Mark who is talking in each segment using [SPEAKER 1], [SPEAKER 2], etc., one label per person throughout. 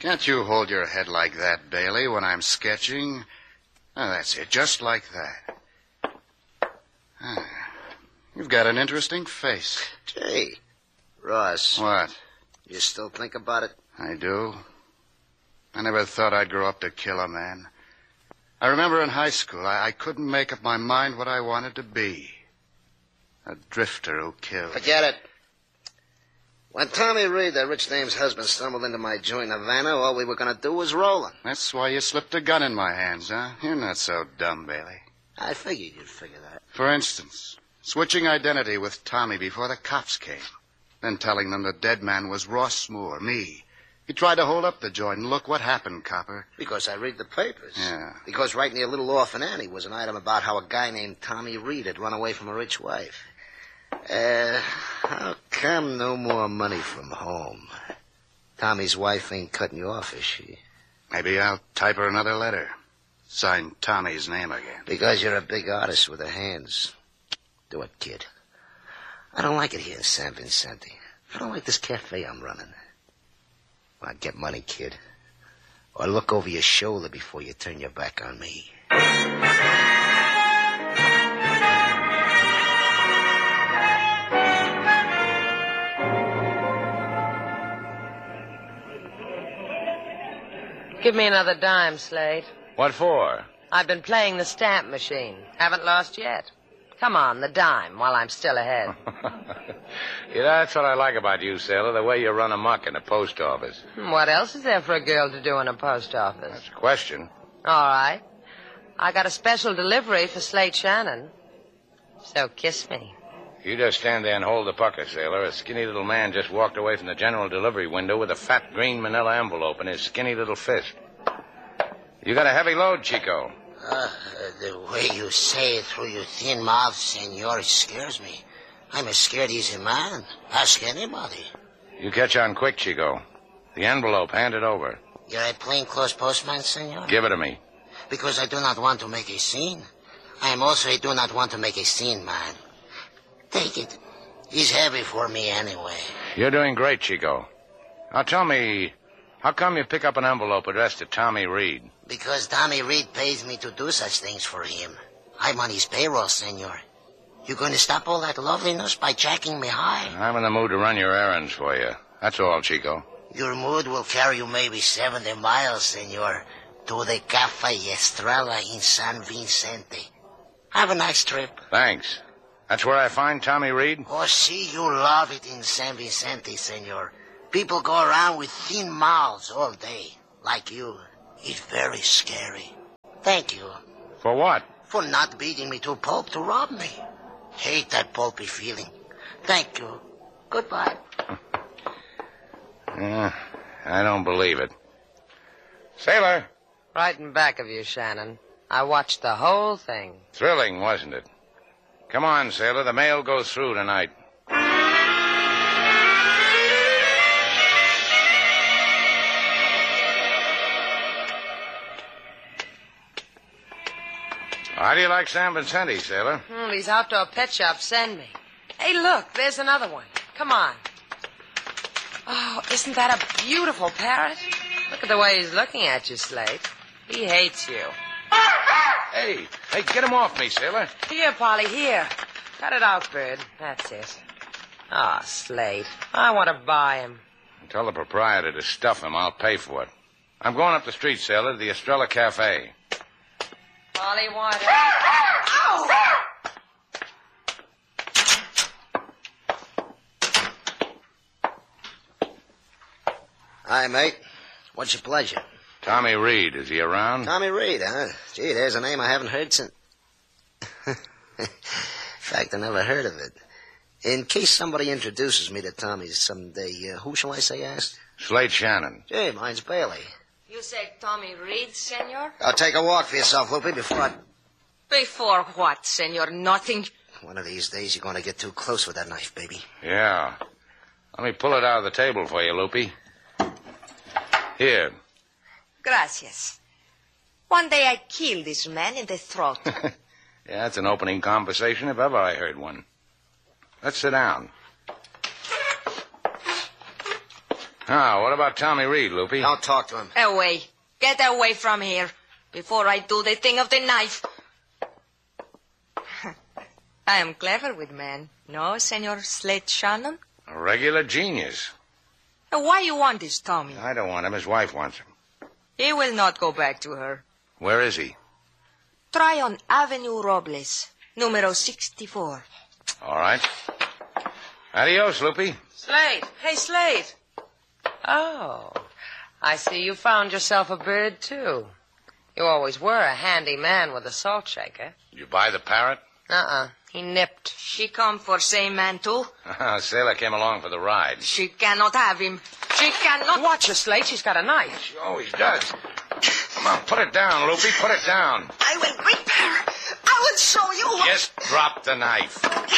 [SPEAKER 1] Can't you hold your head like that, Bailey, when I'm sketching? Oh, that's it, just like that. You've got an interesting face.
[SPEAKER 2] Gee, Ross.
[SPEAKER 1] What?
[SPEAKER 2] You still think about it?
[SPEAKER 1] I do. I never thought I'd grow up to kill a man. I remember in high school, I couldn't make up my mind what I wanted to be. A drifter who killed.
[SPEAKER 2] Forget it. When Tommy Reed, that rich dame's husband, stumbled into my joint in Havana, all we were going to do was roll him.
[SPEAKER 1] That's why you slipped a gun in my hands, huh? You're not so dumb, Bailey.
[SPEAKER 2] I figured you'd figure that.
[SPEAKER 1] For instance, switching identity with Tommy before the cops came. Then telling them the dead man was Ross Moore, me. He tried to hold up the joint, and look what happened, copper.
[SPEAKER 2] Because I read the papers.
[SPEAKER 1] Yeah.
[SPEAKER 2] Because right near Little Orphan Annie was an item about how a guy named Tommy Reed had run away from a rich wife. How come no more money from home? Tommy's wife ain't cutting you off, is she?
[SPEAKER 1] Maybe I'll type her another letter. Sign Tommy's name again.
[SPEAKER 2] Because you're a big artist with the hands. Do it, kid. I don't like it here in San Vicente. I don't like this cafe I'm running. Well, get money, kid. Or look over your shoulder before you turn your back on me.
[SPEAKER 3] Give me another dime, Slade.
[SPEAKER 4] What for?
[SPEAKER 3] I've been playing the stamp machine. Haven't lost yet. Come on, the dime, while I'm still ahead.
[SPEAKER 4] Yeah, that's what I like about you, Sailor, the way you run amok in the post office.
[SPEAKER 3] What else is there for a girl to do in a post office?
[SPEAKER 4] That's a question.
[SPEAKER 3] All right. I got a special delivery for Slate Shannon. So kiss me.
[SPEAKER 4] You just stand there and hold the pucker, Sailor. A skinny little man just walked away from the general delivery window with a fat green manila envelope in his skinny little fist. You got a heavy load, Chico.
[SPEAKER 2] The way you say it through your thin mouth, senor, it scares me. I'm a scared easy man. Ask anybody.
[SPEAKER 4] You catch on quick, Chico. The envelope, hand it over.
[SPEAKER 2] You're a plainclothes postman, senor?
[SPEAKER 4] Give it to me.
[SPEAKER 2] Because I do not want to make a scene. I am also a do not want to make a scene man. Take it. He's heavy for me anyway.
[SPEAKER 4] You're doing great, Chico. Now tell me, how come you pick up an envelope addressed to Tommy Reed?
[SPEAKER 2] Because Tommy Reed pays me to do such things for him. I'm on his payroll, senor. You going to stop all that loveliness by jacking me high?
[SPEAKER 4] I'm in the mood to run your errands for you. That's all, Chico.
[SPEAKER 2] Your mood will carry you maybe 70 miles, senor, to the Cafe Estrella in San Vicente. Have a nice trip.
[SPEAKER 4] Thanks. That's where I find Tommy Reed?
[SPEAKER 2] Oh, see, you love it in San Vicente, senor. People go around with thin mouths all day, like you. It's very scary. Thank you.
[SPEAKER 4] For what?
[SPEAKER 2] For not beating me to a pulp to rob me. Hate that pulpy feeling. Thank you. Goodbye.
[SPEAKER 4] I don't believe it. Sailor.
[SPEAKER 3] Right in back of you, Shannon. I watched the whole thing.
[SPEAKER 4] Thrilling, wasn't it? Come on, Sailor. The mail goes through tonight. How do you like San Vicente, Sailor?
[SPEAKER 3] These outdoor pet shops send me. Hey, look, there's another one. Come on. Oh, isn't that a beautiful parrot? Look at the way he's looking at you, Slate. He hates you.
[SPEAKER 4] Hey, get him off me, Sailor.
[SPEAKER 3] Here, Polly, here. Cut it out, Bird. That's it. Ah, Slate. I want to buy him.
[SPEAKER 4] Tell the proprietor to stuff him. I'll pay for it. I'm going up the street, Sailor, to the Estrella Cafe.
[SPEAKER 3] Polly wanted. Ow!
[SPEAKER 2] Hi, mate. What's your pleasure?
[SPEAKER 4] Tommy Reed, is he around?
[SPEAKER 2] Tommy Reed, huh? Gee, there's a name I haven't heard since... In fact, I never heard of it. In case somebody introduces me to Tommy someday, who shall I say asked?
[SPEAKER 4] Slate Shannon.
[SPEAKER 2] Gee, mine's Bailey.
[SPEAKER 3] You say Tommy Reed, senor?
[SPEAKER 2] I'll take a walk for yourself, Loopy, before I...
[SPEAKER 3] Before what, senor? Nothing.
[SPEAKER 2] One of these days, you're going to get too close with that knife, baby.
[SPEAKER 4] Yeah. Let me pull it out of the table for you, Loopy. Here.
[SPEAKER 5] Gracias. One day I kill this man in the throat.
[SPEAKER 4] Yeah, that's an opening conversation if ever I heard one. Let's sit down. What about Tommy Reed, Loopy?
[SPEAKER 2] Don't talk to him.
[SPEAKER 5] Away. Get away from here before I do the thing of the knife. I am clever with men. No, Senor Slate Shannon?
[SPEAKER 4] A regular genius.
[SPEAKER 5] Why you want this, Tommy?
[SPEAKER 4] I don't want him. His wife wants him.
[SPEAKER 5] He will not go back to her.
[SPEAKER 4] Where is he?
[SPEAKER 5] Try on Avenue Robles, numero 64.
[SPEAKER 4] All right. Adios, Loopy.
[SPEAKER 3] Slate. Hey, Slate. Oh, I see you found yourself a bird, too. You always were a handy man with a salt shaker.
[SPEAKER 4] Did you buy the parrot?
[SPEAKER 3] He nipped.
[SPEAKER 5] She come for same man, too?
[SPEAKER 4] Sailor came along for the ride.
[SPEAKER 5] She cannot have him. She cannot...
[SPEAKER 3] Watch her, Slate. She's got a knife.
[SPEAKER 4] She always does. Come on, put it down, Loopy. Put it down.
[SPEAKER 5] I will whip her. I will show you.
[SPEAKER 4] Just drop the knife.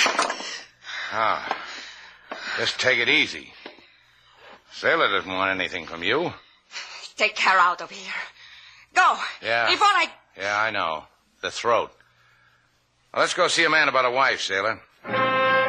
[SPEAKER 4] Just take it easy. Sailor doesn't want anything from you.
[SPEAKER 5] Take her out of here. Go.
[SPEAKER 4] Yeah.
[SPEAKER 5] Before I...
[SPEAKER 4] Yeah, I know. The throat. Well, let's go see a man about a wife, Sailor.